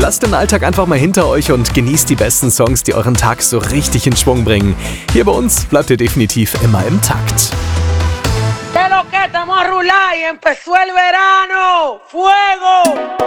Lasst den Alltag einfach mal hinter euch und genießt die besten Songs, die euren Tag so richtig in Schwung bringen. Hier bei uns bleibt ihr definitiv immer im Takt. ¿Qué lo que estamos a rular y empezó el verano? ¡Fuego!